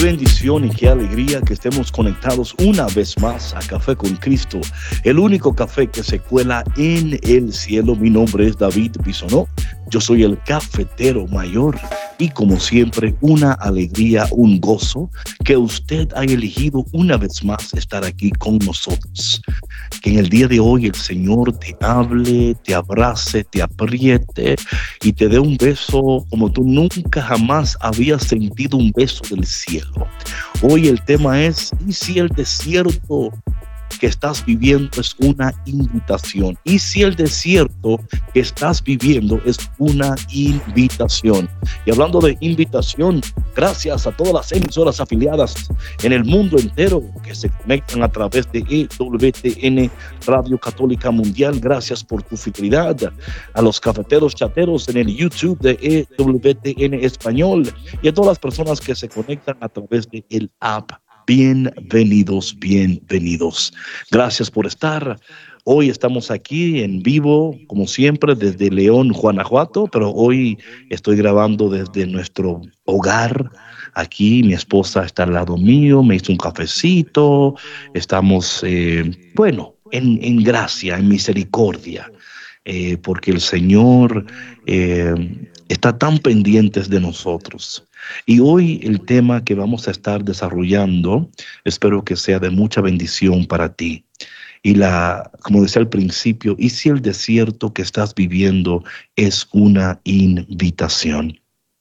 bendición y qué alegría que estemos conectados una vez más a Café con Cristo, el único café que se cuela en el cielo. Mi nombre es David Bisonó, yo soy el cafetero mayor y como siempre una alegría, un gozo que usted ha elegido una vez más estar aquí con nosotros. Que en el día de hoy el Señor te hable, te abrace, te apriete y te dé un beso como tú nunca jamás habías sentido un beso del cielo. Hoy el tema es: ¿y si el desierto que estás viviendo es una invitación? ¿Y si el desierto que estás viviendo es una invitación? Y hablando de invitación, gracias a todas las emisoras afiliadas en el mundo entero que se conectan a través de EWTN Radio Católica Mundial. Gracias por tu fidelidad. A los cafeteros chateros en el YouTube de EWTN Español y a todas las personas que se conectan a través de el app. Bienvenidos, bienvenidos. Gracias por estar. Hoy estamos aquí en vivo, como siempre, desde León, Guanajuato, pero hoy estoy grabando desde nuestro hogar. Aquí mi esposa está al lado mío, me hizo un cafecito. Estamos, en gracia, en misericordia, porque el Señor está tan pendiente de nosotros. Y hoy el tema que vamos a estar desarrollando, espero que sea de mucha bendición para ti. Y como decía al principio, ¿y si el desierto que estás viviendo es una invitación?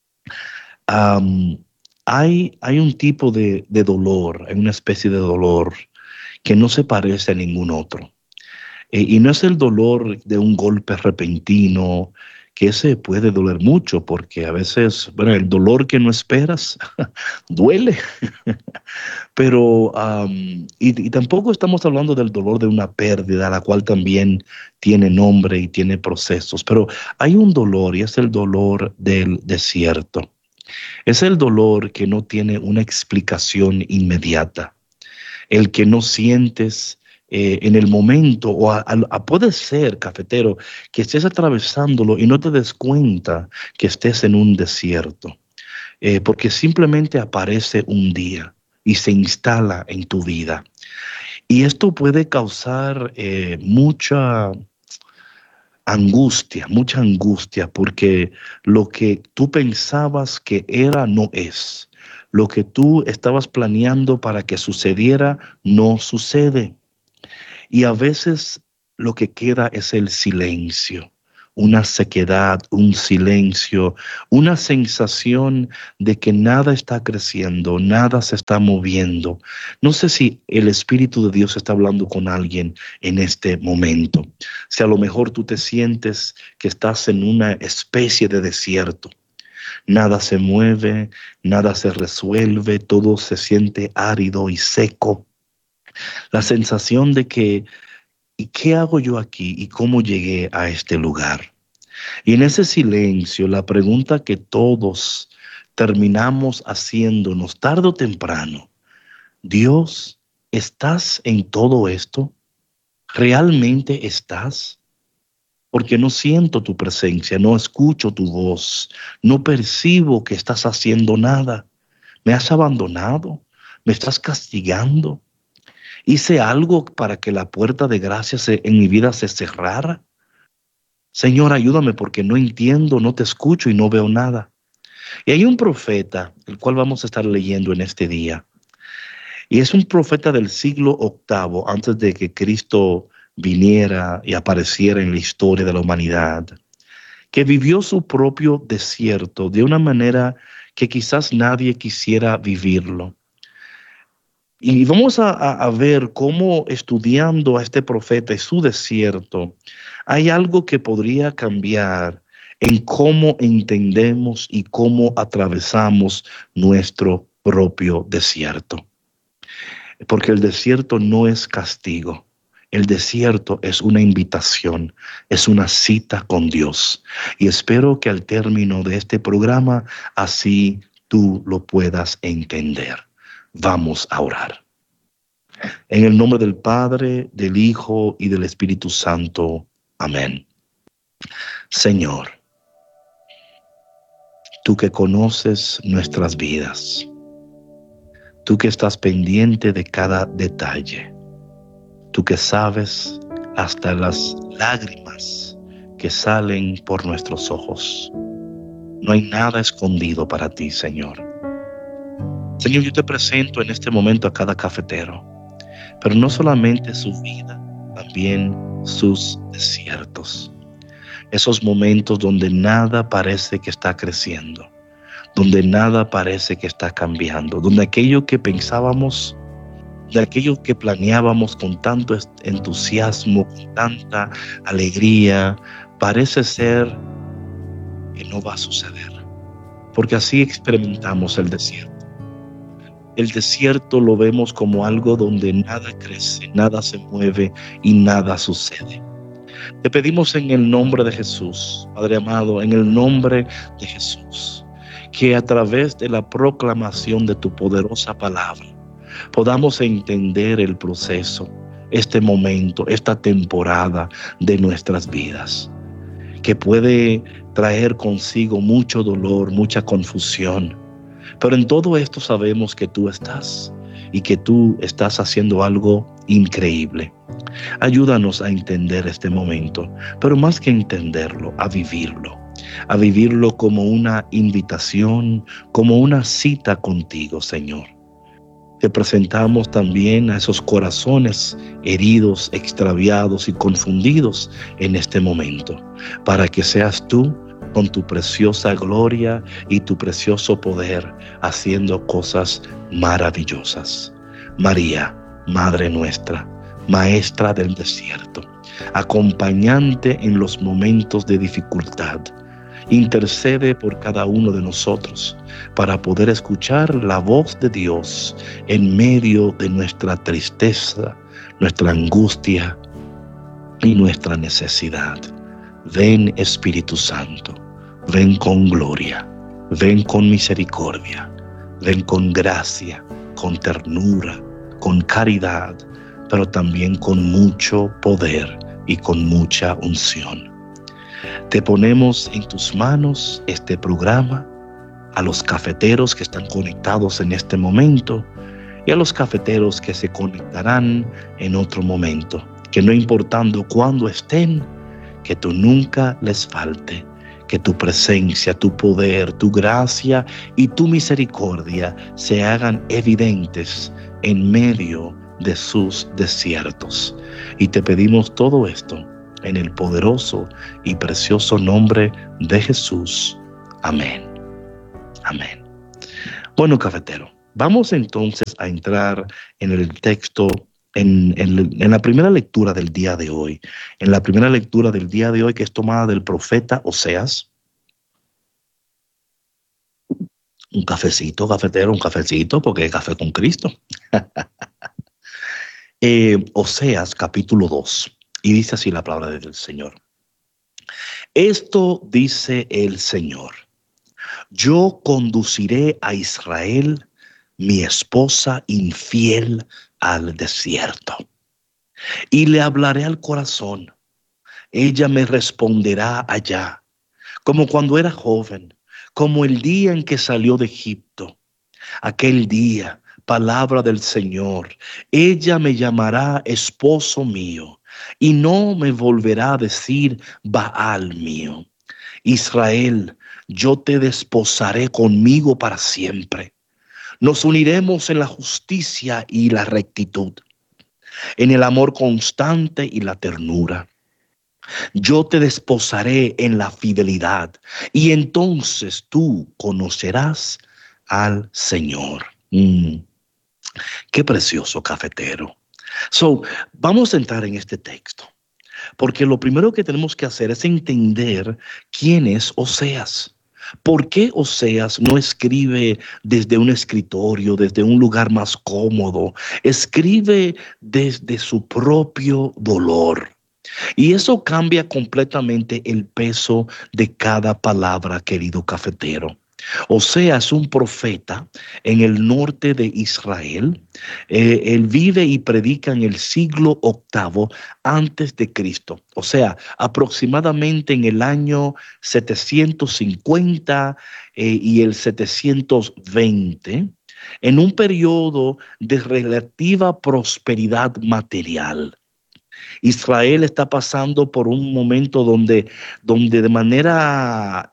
Hay un tipo de dolor, hay una especie de dolor que no se parece a ningún otro. Y no es el dolor de un golpe repentino, que ese puede doler mucho, porque a veces, el dolor que no esperas duele. Pero, y tampoco estamos hablando del dolor de una pérdida, la cual también tiene nombre y tiene procesos. Pero hay un dolor y es el dolor del desierto. Es el dolor que no tiene una explicación inmediata. El que no sientes en el momento, puede ser, cafetero, que estés atravesándolo y no te des cuenta que estés en un desierto, porque simplemente aparece un día y se instala en tu vida. Y esto puede causar mucha angustia, porque lo que tú pensabas que era no es. Lo que tú estabas planeando para que sucediera no sucede. Y a veces lo que queda es el silencio, una sequedad, un silencio, una sensación de que nada está creciendo, nada se está moviendo. No sé si el Espíritu de Dios está hablando con alguien en este momento. Si a lo mejor tú te sientes que estás en una especie de desierto. Nada se mueve, nada se resuelve, todo se siente árido y seco. La sensación de que, ¿y qué hago yo aquí? ¿Y cómo llegué a este lugar? Y en ese silencio, la pregunta que todos terminamos haciéndonos tarde o temprano: Dios, ¿estás en todo esto? ¿Realmente estás? Porque no siento tu presencia, no escucho tu voz, no percibo que estás haciendo nada. ¿Me has abandonado? ¿Me estás castigando? ¿Hice algo para que la puerta de gracia en mi vida se cerrara? Señor, ayúdame porque no entiendo, no te escucho y no veo nada. Y hay un profeta, el cual vamos a estar leyendo en este día. Y es un profeta del siglo VIII, antes de que Cristo viniera y apareciera en la historia de la humanidad, que vivió su propio desierto de una manera que quizás nadie quisiera vivirlo. Y vamos a ver cómo, estudiando a este profeta y su desierto, hay algo que podría cambiar en cómo entendemos y cómo atravesamos nuestro propio desierto. Porque el desierto no es castigo. El desierto es una invitación, es una cita con Dios. Y espero que al término de este programa así tú lo puedas entender. Vamos a orar. En el nombre del Padre, del Hijo y del Espíritu Santo. Amén. Señor, tú que conoces nuestras vidas, Tú que estás pendiente de cada detalle. Tú que sabes hasta las lágrimas que salen por nuestros ojos. No hay nada escondido para ti, Señor. Señor, yo te presento en este momento a cada cafetero, pero no solamente su vida, también sus desiertos. Esos momentos donde nada parece que está creciendo, donde nada parece que está cambiando, donde aquello que pensábamos, de aquello que planeábamos con tanto entusiasmo, con tanta alegría, parece ser que no va a suceder. Porque así experimentamos el desierto. El desierto lo vemos como algo donde nada crece, nada se mueve y nada sucede. Te pedimos en el nombre de Jesús, Padre amado, en el nombre de Jesús, que a través de la proclamación de tu poderosa palabra podamos entender el proceso, este momento, esta temporada de nuestras vidas, que puede traer consigo mucho dolor, mucha confusión. Pero en todo esto sabemos que tú estás y que tú estás haciendo algo increíble. Ayúdanos a entender este momento, pero más que entenderlo, a vivirlo como una invitación, como una cita contigo, Señor. Te presentamos también a esos corazones heridos, extraviados y confundidos en este momento, para que seas tú con tu preciosa gloria y tu precioso poder haciendo cosas maravillosas. María, Madre nuestra, Maestra del desierto, acompañante en los momentos de dificultad, intercede por cada uno de nosotros para poder escuchar la voz de Dios en medio de nuestra tristeza, nuestra angustia y nuestra necesidad. Ven, Espíritu Santo, ven con gloria, ven con misericordia, ven con gracia, con ternura, con caridad, pero también con mucho poder y con mucha unción. Te ponemos en tus manos este programa, a los cafeteros que están conectados en este momento y a los cafeteros que se conectarán en otro momento, que no importando cuándo estén, que tú nunca les falte, que tu presencia, tu poder, tu gracia y tu misericordia se hagan evidentes en medio de sus desiertos. Y te pedimos todo esto en el poderoso y precioso nombre de Jesús. Amén. Amén. Bueno, cafetero, vamos entonces a entrar en el texto, en la primera lectura del día de hoy. En la primera lectura del día de hoy, que es tomada del profeta Oseas. Un cafecito, cafetero, un cafecito, porque hay café con Cristo. Oseas capítulo 2. Y dice así la palabra del Señor. Esto dice el Señor: yo conduciré a Israel, mi esposa infiel, al desierto, y le hablaré al corazón. Ella me responderá allá, como cuando era joven, como el día en que salió de Egipto. Aquel día, palabra del Señor, ella me llamará esposo mío, y no me volverá a decir Baal mío. Israel, yo te desposaré conmigo para siempre. Nos uniremos en la justicia y la rectitud, en el amor constante y la ternura. Yo te desposaré en la fidelidad, y entonces tú conocerás al Señor. Qué precioso, cafetero. Vamos a entrar en este texto, porque lo primero que tenemos que hacer es entender quién es Oseas. ¿Por qué Oseas no escribe desde un escritorio, desde un lugar más cómodo? Escribe desde su propio dolor. Y eso cambia completamente el peso de cada palabra, querido cafetero. Oseas es un profeta en el norte de Israel. Él vive y predica en el siglo VIII antes de Cristo. O sea, aproximadamente en el año 750 y el 720 en un periodo de relativa prosperidad material. Israel está pasando por un momento donde de manera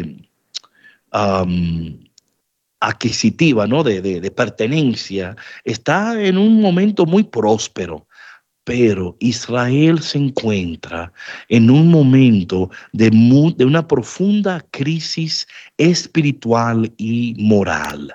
um, adquisitiva, ¿no? De pertenencia, está en un momento muy próspero. Pero Israel se encuentra en un momento de una profunda crisis espiritual y moral.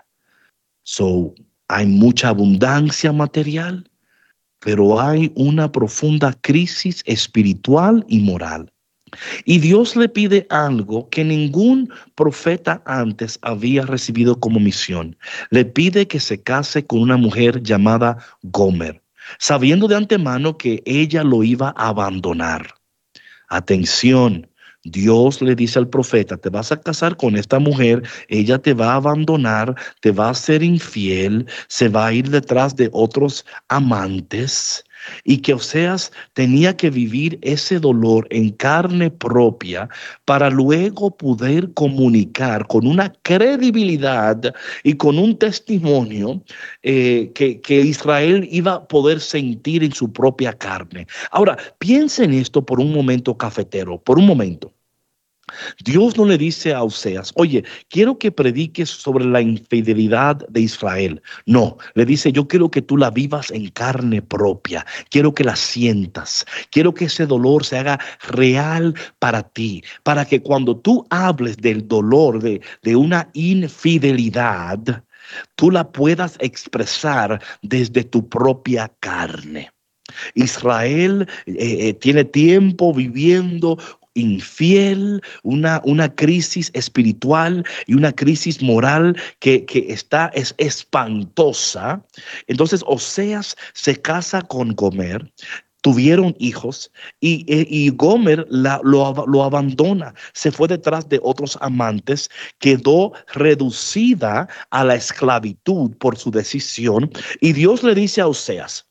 So, hay mucha abundancia material, pero hay una profunda crisis espiritual y moral. Y Dios le pide algo que ningún profeta antes había recibido como misión. Le pide que se case con una mujer llamada Gomer, sabiendo de antemano que ella lo iba a abandonar. Atención, Dios le dice al profeta, te vas a casar con esta mujer, ella te va a abandonar, te va a ser infiel, se va a ir detrás de otros amantes. Y que Oseas tenía que vivir ese dolor en carne propia para luego poder comunicar con una credibilidad y con un testimonio que Israel iba a poder sentir en su propia carne. Ahora, piensa en esto por un momento, cafetero, por un momento. Dios no le dice a Oseas, oye, quiero que prediques sobre la infidelidad de Israel. No, le dice, yo quiero que tú la vivas en carne propia. Quiero que la sientas. Quiero que ese dolor se haga real para ti. Para que cuando tú hables del dolor de una infidelidad, tú la puedas expresar desde tu propia carne. Israel tiene tiempo viviendo infiel, una crisis espiritual y una crisis moral que es espantosa. Entonces Oseas se casa con Gomer. Tuvieron hijos y Gomer lo abandona, se fue detrás de otros amantes, quedó reducida a la esclavitud por su decisión. Y Dios le dice a Oseas,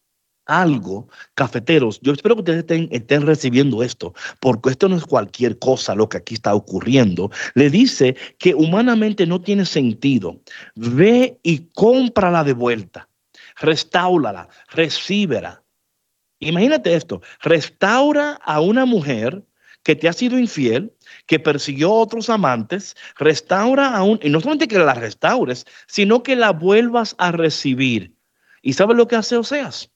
algo, cafeteros, yo espero que ustedes estén recibiendo esto, porque esto no es cualquier cosa lo que aquí está ocurriendo. Le dice que humanamente no tiene sentido. Ve y cómprala de vuelta, restáurala, recíbela. Imagínate esto, restaura a una mujer que te ha sido infiel, que persiguió a otros amantes, restaura y no solamente que la restaures, sino que la vuelvas a recibir. ¿Y sabes lo que hace Oseas?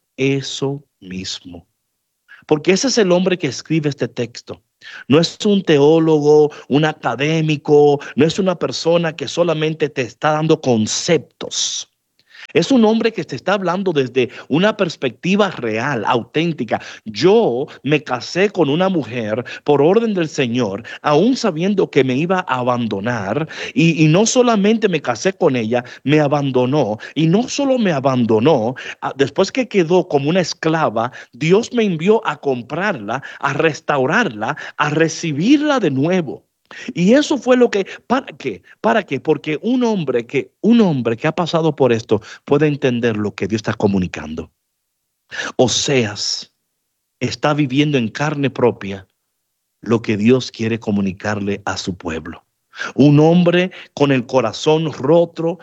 Eso mismo. Porque ese es el hombre que escribe este texto. No es un teólogo, un académico, no es una persona que solamente te está dando conceptos. Es un hombre que te está hablando desde una perspectiva real, auténtica. Yo me casé con una mujer por orden del Señor, aún sabiendo que me iba a abandonar. Y no solamente me casé con ella, me abandonó. Y no solo me abandonó, después que quedó como una esclava, Dios me envió a comprarla, a restaurarla, a recibirla de nuevo. Y eso fue lo que, ¿para qué? ¿Para qué? Porque un hombre que ha pasado por esto puede entender lo que Dios está comunicando. Oseas está viviendo en carne propia lo que Dios quiere comunicarle a su pueblo. Un hombre con el corazón roto,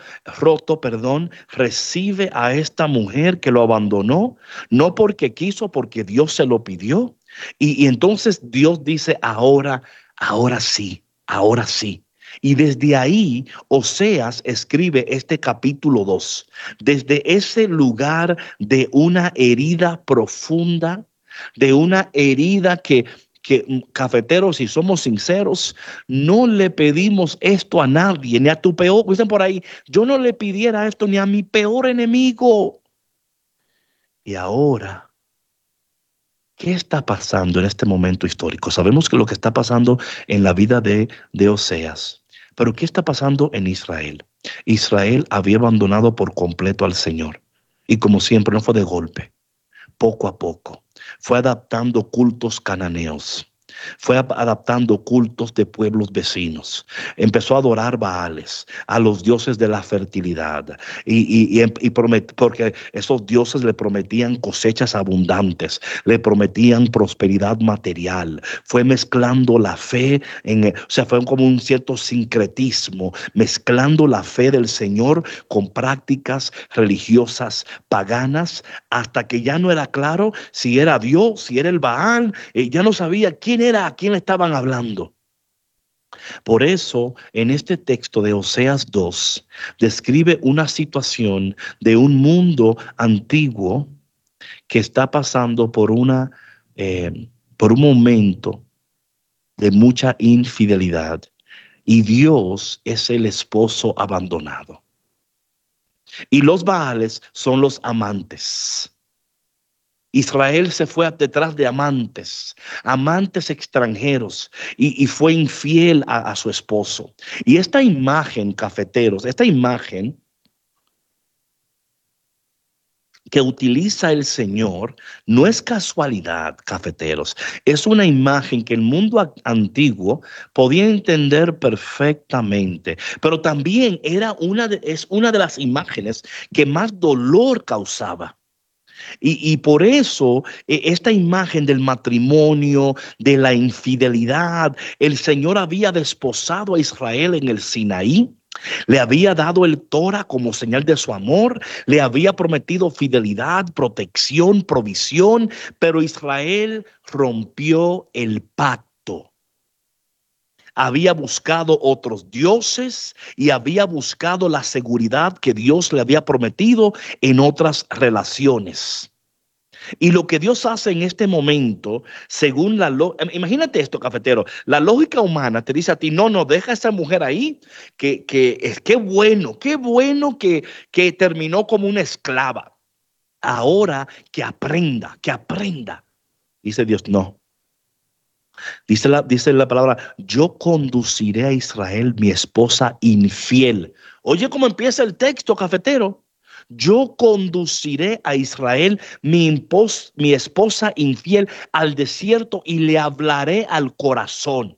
recibe a esta mujer que lo abandonó, no porque quiso, porque Dios se lo pidió. Y entonces Dios dice, ahora sí, ahora sí. Y desde ahí, Oseas escribe este capítulo 2, desde ese lugar de una herida profunda, de una herida que cafeteros, si somos sinceros, no le pedimos esto a nadie, ni a tu peor, dicen por ahí, yo no le pidiera esto ni a mi peor enemigo. Y ahora, ¿qué está pasando en este momento histórico? Sabemos que lo que está pasando en la vida de Oseas, pero ¿qué está pasando en Israel? Israel había abandonado por completo al Señor. Y como siempre, no fue de golpe, poco a poco. Fue adaptando cultos cananeos. Fue adaptando cultos de pueblos vecinos. Empezó a adorar Baales, a los dioses de la fertilidad. Porque esos dioses le prometían cosechas abundantes, le prometían prosperidad material. Fue mezclando la fe, o sea, fue como un cierto sincretismo, mezclando la fe del Señor con prácticas religiosas paganas, hasta que ya no era claro si era Dios, si era el Baal. Ya no sabía quién era, a quién le estaban hablando. Por eso, en este texto de Oseas 2, describe una situación de un mundo antiguo que está pasando por un momento de mucha infidelidad, y Dios es el esposo abandonado. Y los Baales son los amantes. Israel se fue detrás de amantes extranjeros, y fue infiel a su esposo. Y esta imagen, cafeteros, esta imagen que utiliza el Señor no es casualidad, cafeteros. Es una imagen que el mundo antiguo podía entender perfectamente, pero también es una de las imágenes que más dolor causaba. Y por eso esta imagen del matrimonio, de la infidelidad, el Señor había desposado a Israel en el Sinaí. Le había dado el Torah como señal de su amor, le había prometido fidelidad, protección, provisión, pero Israel rompió el pacto. Había buscado otros dioses y había buscado la seguridad que Dios le había prometido en otras relaciones. Y lo que Dios hace en este momento, según imagínate esto, cafetero, la lógica humana te dice a ti, no, deja a esa mujer ahí, qué bueno que terminó como una esclava. Ahora que aprenda. Dice Dios, no. Dice la palabra, yo conduciré a Israel, mi esposa infiel. Oye, cómo empieza el texto, cafetero. Yo conduciré a Israel, mi esposa infiel, al desierto, y le hablaré al corazón.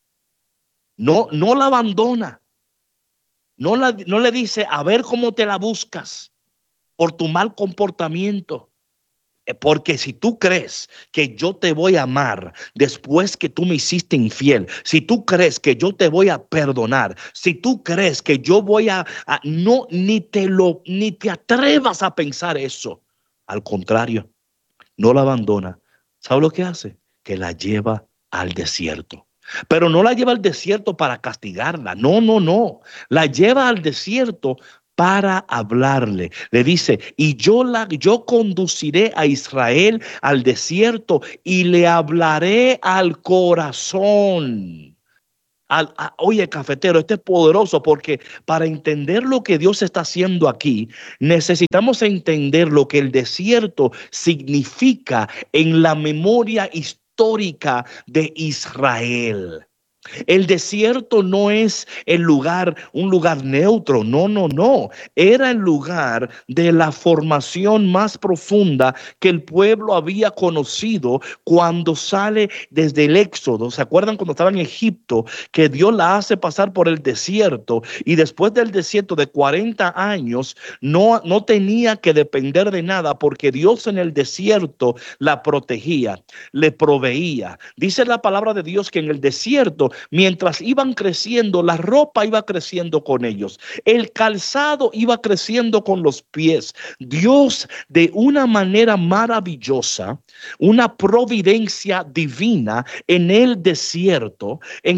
No la abandona. No le dice, a ver cómo te la buscas por tu mal comportamiento. Porque si tú crees que yo te voy a amar después que tú me hiciste infiel, si tú crees que yo te voy a perdonar, si tú crees que yo voy no, ni te atrevas a pensar eso. Al contrario, no la abandona. ¿Sabe lo que hace? Que la lleva al desierto. Pero no la lleva al desierto para castigarla. No. La lleva al desierto para hablarle. Le dice, y yo conduciré a Israel al desierto y le hablaré al corazón. Oye, cafetero, este es poderoso, porque para entender lo que Dios está haciendo aquí, necesitamos entender lo que el desierto significa en la memoria histórica de Israel. El desierto no es un lugar neutro, no. Era el lugar de la formación más profunda que el pueblo había conocido cuando sale desde el Éxodo. ¿Se acuerdan cuando estaba en Egipto, que Dios la hace pasar por el desierto, y después del desierto de 40 años no tenía que depender de nada, porque Dios en el desierto la protegía, le proveía? Dice la palabra de Dios que en el desierto, mientras iban creciendo, la ropa iba creciendo con ellos, el calzado iba creciendo con los pies. Dios, de una manera maravillosa, una providencia divina en el desierto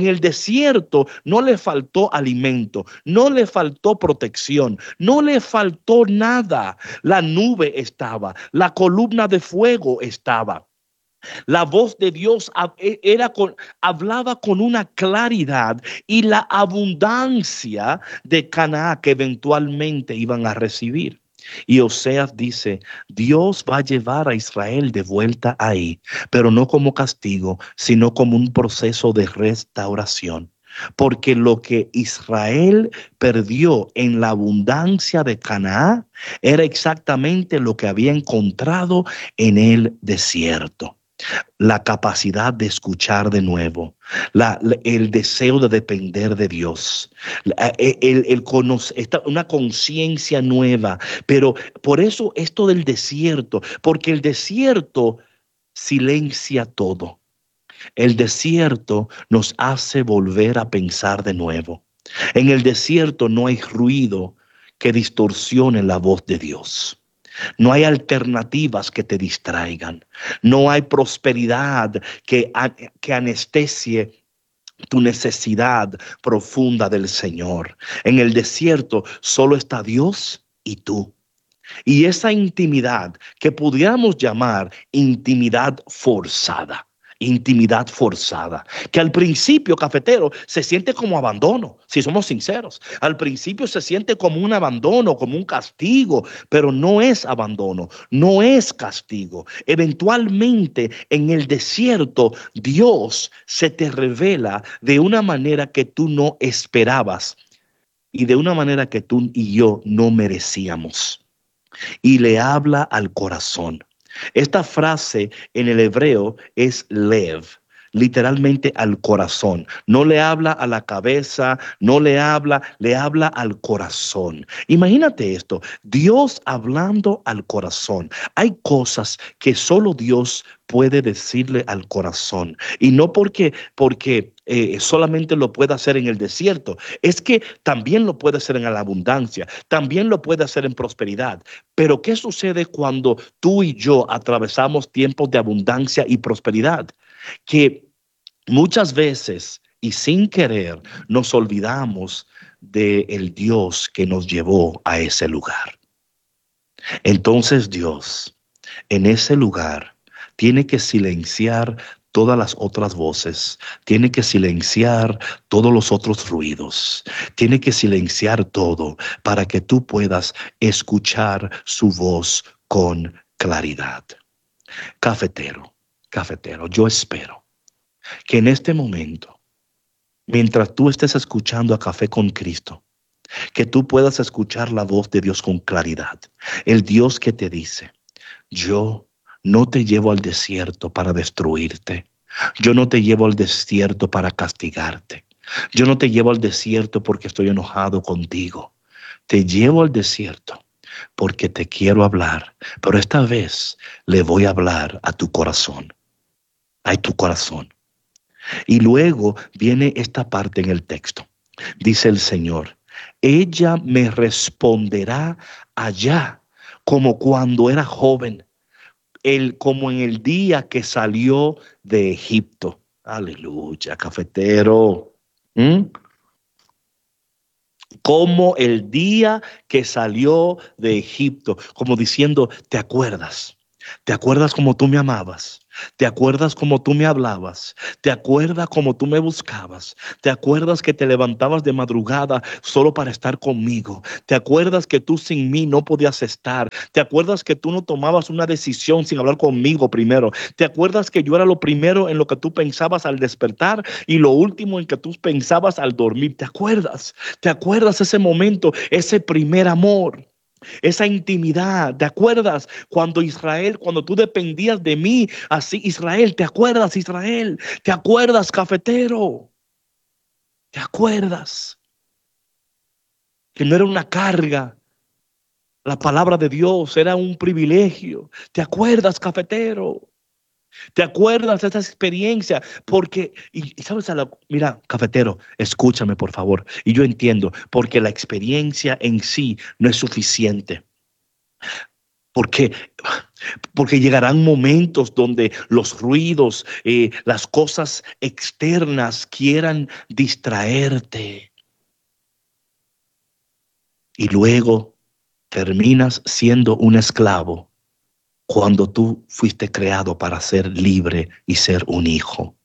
no le faltó alimento, no le faltó protección, no le faltó nada. La nube estaba, la columna de fuego estaba. La voz de Dios hablaba con una claridad, y la abundancia de Canaán que eventualmente iban a recibir. Y Oseas dice, Dios va a llevar a Israel de vuelta ahí, pero no como castigo, sino como un proceso de restauración. Porque lo que Israel perdió en la abundancia de Canaán era exactamente lo que había encontrado en el desierto. la capacidad de escuchar de nuevo, el deseo de depender de Dios, una conciencia nueva. Pero por eso esto del desierto, porque el desierto silencia todo. El desierto nos hace volver a pensar de nuevo. En el desierto no hay ruido que distorsione la voz de Dios. No hay alternativas que te distraigan. No hay prosperidad que anestesie tu necesidad profunda del Señor. En el desierto solo está Dios y tú. Y esa intimidad que pudiéramos llamar intimidad forzada. Intimidad forzada, que al principio, cafetero, se siente como abandono, si somos sinceros. Al principio se siente como un abandono, como un castigo, pero no es abandono, no es castigo. Eventualmente en el desierto Dios se te revela de una manera que tú no esperabas y de una manera que tú y yo no merecíamos. Y le habla al corazón. Esta frase en el hebreo es lev, literalmente al corazón. No le habla a la cabeza, le habla al corazón. Imagínate esto, Dios hablando al corazón. Hay cosas que solo Dios puede decirle al corazón, y no porque solamente lo puede hacer en el desierto, es que también lo puede hacer en la abundancia, también lo puede hacer en prosperidad. Pero ¿qué sucede cuando tú y yo atravesamos tiempos de abundancia y prosperidad? Que muchas veces y sin querer nos olvidamos del Dios que nos llevó a ese lugar. Entonces Dios en ese lugar tiene que silenciar todas las otras voces, tiene que silenciar todos los otros ruidos, tiene que silenciar todo para que tú puedas escuchar su voz con claridad. Cafetero, yo espero que en este momento, mientras tú estés escuchando a Café con Cristo, que tú puedas escuchar la voz de Dios con claridad. El Dios que te dice: yo no te llevo al desierto para destruirte. Yo no te llevo al desierto para castigarte. Yo no te llevo al desierto porque estoy enojado contigo. Te llevo al desierto porque te quiero hablar, pero esta vez le voy a hablar a tu corazón. A tu corazón. Y luego viene esta parte en el texto. Dice el Señor: ella me responderá allá, como cuando era joven, como en el día que salió de Egipto. Aleluya, cafetero. Como el día que salió de Egipto, como diciendo: ¿te acuerdas? ¿Te acuerdas cómo tú me amabas? ¿Te acuerdas cómo tú me hablabas? ¿Te acuerdas cómo tú me buscabas? ¿Te acuerdas que te levantabas de madrugada solo para estar conmigo? ¿Te acuerdas que tú sin mí no podías estar? ¿Te acuerdas que tú no tomabas una decisión sin hablar conmigo primero? ¿Te acuerdas que yo era lo primero en lo que tú pensabas al despertar y lo último en que tú pensabas al dormir? ¿Te acuerdas? ¿Te acuerdas ese momento, ese primer amor? Esa intimidad, ¿te acuerdas cuando tú dependías de mí, así Israel? ¿Te acuerdas, Israel? ¿Te acuerdas, cafetero? ¿Te acuerdas que no era una carga? La palabra de Dios era un privilegio. ¿Te acuerdas, cafetero? ¿Te acuerdas de esa experiencia? Porque, y sabes, mira, cafetero, escúchame por favor. Y yo entiendo, porque la experiencia en sí no es suficiente. Porque, porque llegarán momentos donde los ruidos, las cosas externas quieran distraerte. Y luego terminas siendo un esclavo cuando tú fuiste creado para ser libre y ser un hijo.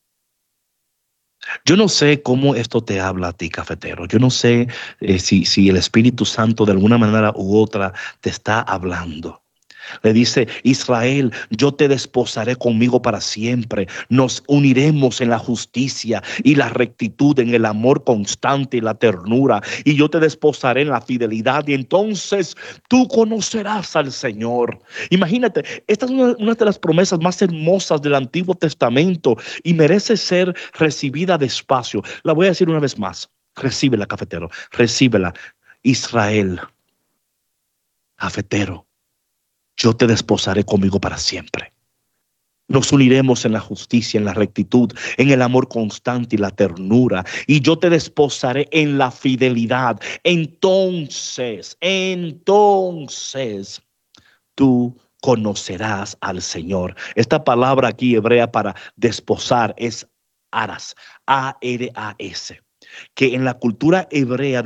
Yo no sé cómo esto te habla a ti, cafetero. Yo no sé si el Espíritu Santo de alguna manera u otra te está hablando. Le dice: Israel, yo te desposaré conmigo para siempre. Nos uniremos en la justicia y la rectitud, en el amor constante y la ternura. Y yo te desposaré en la fidelidad. Y entonces tú conocerás al Señor. Imagínate, esta es una de las promesas más hermosas del Antiguo Testamento y merece ser recibida despacio. La voy a decir una vez más. Recíbela, cafetero. Recíbela. Israel, cafetero, yo te desposaré conmigo para siempre. Nos uniremos en la justicia, en la rectitud, en el amor constante y la ternura. Y yo te desposaré en la fidelidad. Entonces, tú conocerás al Señor. Esta palabra aquí hebrea para desposar es aras, A-R-A-S, que en la cultura hebrea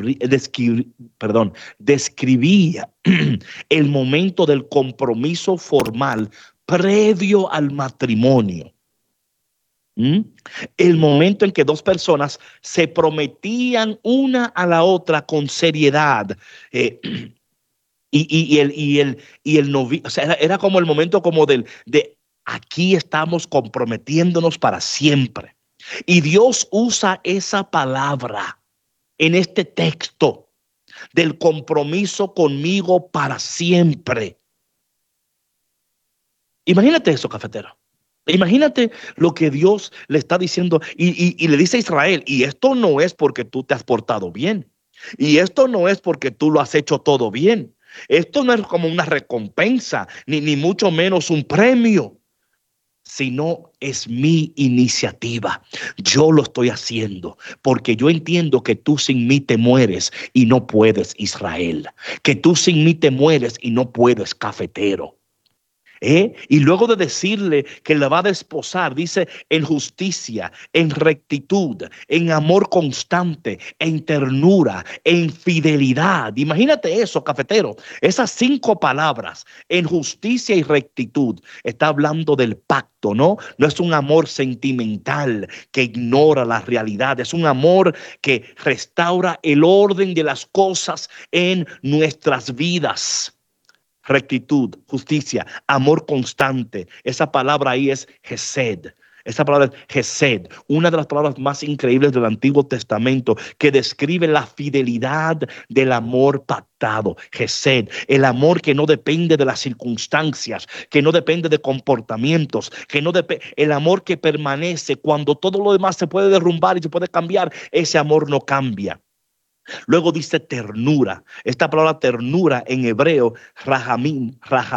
describía el momento del compromiso formal previo al matrimonio. El momento en que dos personas se prometían una a la otra con seriedad. Y el novio, o sea, era como el momento como de aquí estamos comprometiéndonos para siempre. Y Dios usa esa palabra en este texto del compromiso conmigo para siempre. Imagínate eso, cafetero. Imagínate lo que Dios le está diciendo y le dice a Israel: y esto no es porque tú te has portado bien. Y esto no es porque tú lo has hecho todo bien. Esto no es como una recompensa, ni mucho menos un premio, sino es mi iniciativa. Yo lo estoy haciendo porque yo entiendo que tú sin mí te mueres y no puedes, Israel. Que tú sin mí te mueres y no puedes, cafetero. Y luego de decirle que la va a desposar, dice: en justicia, en rectitud, en amor constante, en ternura, en fidelidad. Imagínate eso, cafetero. Esas 5 palabras, en justicia y rectitud, está hablando del pacto, ¿no? No es un amor sentimental que ignora la realidad. Es un amor que restaura el orden de las cosas en nuestras vidas. Rectitud, justicia, amor constante. Esa palabra ahí es Hesed. Esa palabra es Hesed, una de las palabras más increíbles del Antiguo Testamento, que describe la fidelidad del amor pactado. Hesed, el amor que no depende de las circunstancias, que no depende de comportamientos, el amor que permanece cuando todo lo demás se puede derrumbar y se puede cambiar. Ese amor no cambia. Luego dice ternura. Esta palabra ternura en hebreo, rahamín,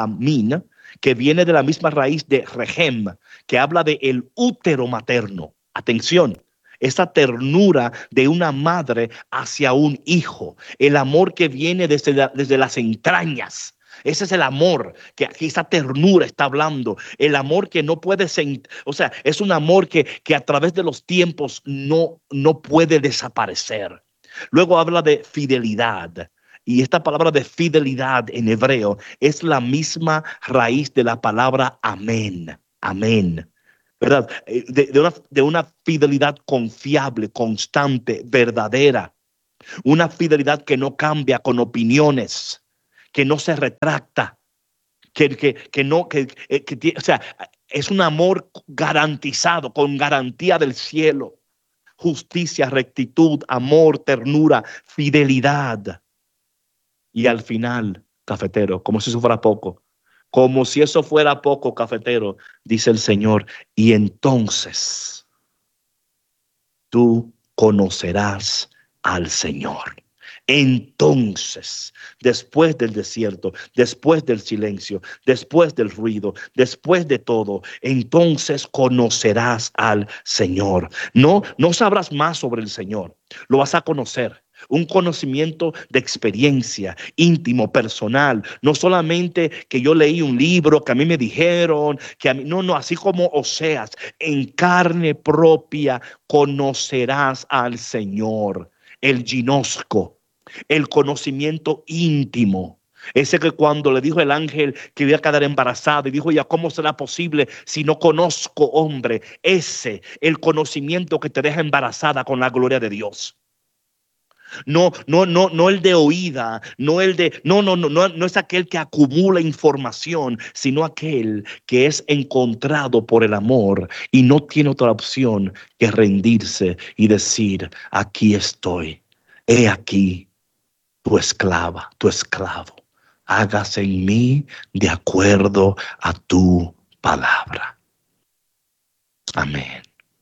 que viene de la misma raíz de rehem, que habla de el útero materno. Atención, esa ternura de una madre hacia un hijo, el amor que viene desde las entrañas. Ese es el amor que aquí esa ternura está hablando. El amor que no puede ser, o sea, es un amor que a través de los tiempos no puede desaparecer. Luego habla de fidelidad. Y esta palabra de fidelidad en hebreo es la misma raíz de la palabra amén. Amén. ¿Verdad? De una fidelidad confiable, constante, verdadera. Una fidelidad que no cambia con opiniones, que no se retracta, o sea, es un amor garantizado, con garantía del cielo. Justicia, rectitud, amor, ternura, fidelidad. Y al final, cafetero, como si eso fuera poco, cafetero, dice el Señor: y entonces tú conocerás al Señor. Entonces, después del desierto, después del silencio, después del ruido, después de todo, entonces conocerás al Señor. No sabrás más sobre el Señor, lo vas a conocer. Un conocimiento de experiencia íntimo, personal, no solamente que yo leí un libro, que a mí me dijeron, que a mí, no, así como Oseas, en carne propia conocerás al Señor, el ginosco, el conocimiento íntimo. Ese que cuando le dijo el ángel que iba a quedar embarazada y dijo: ya, ¿cómo será posible si no conozco hombre? El conocimiento que te deja embarazada con la gloria de Dios. No el de oída, no es aquel que acumula información, sino aquel que es encontrado por el amor y no tiene otra opción que rendirse y decir: aquí estoy, he aquí tu esclava, tu esclavo. Hágase en mí de acuerdo a tu palabra. Amén.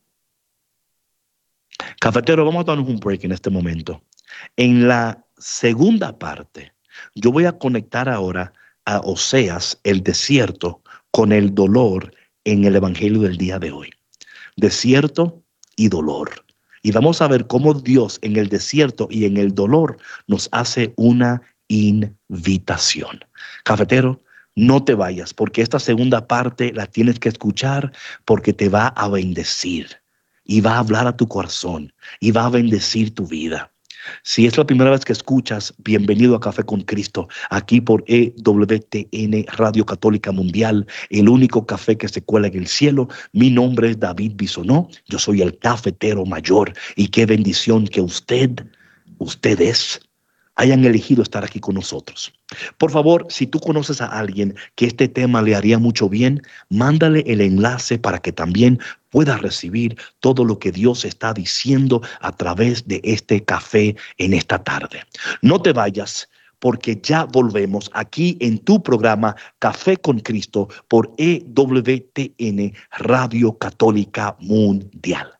Cafetero, vamos a darnos un break en este momento. En la segunda parte, yo voy a conectar ahora a Oseas, el desierto, con el dolor en el evangelio del día de hoy. Desierto y dolor. Y vamos a ver cómo Dios en el desierto y en el dolor nos hace una invitación. Cafetero, no te vayas, porque esta segunda parte la tienes que escuchar, porque te va a bendecir y va a hablar a tu corazón y va a bendecir tu vida. Si es la primera vez que escuchas, bienvenido a Café con Cristo, aquí por EWTN Radio Católica Mundial, el único café que se cuela en el cielo. Mi nombre es David Bisonó, yo soy el cafetero mayor, y qué bendición que ustedes hayan elegido estar aquí con nosotros. Por favor, si tú conoces a alguien que este tema le haría mucho bien, mándale el enlace para que también pueda recibir todo lo que Dios está diciendo a través de este café en esta tarde. No te vayas, porque ya volvemos aquí en tu programa Café con Cristo por EWTN Radio Católica Mundial.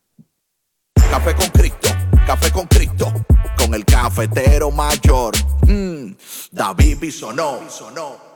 Café con Cristo, con el cafetero mayor, David Bisonó.